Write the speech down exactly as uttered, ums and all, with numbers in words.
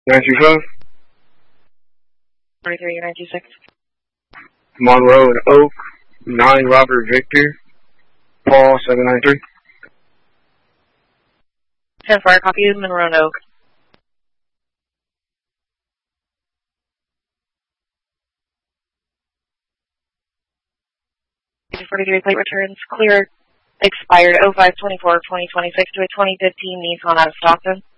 nine two five. forty-three nine two six. Monroe and Oak, nine Robert Victor, Paul seven nine three. ten four, copy you, Monroe and Oak. forty-three plate returns clear, expired oh five twenty-four twenty twenty-six to a twenty fifteen Nissan out of Stockton.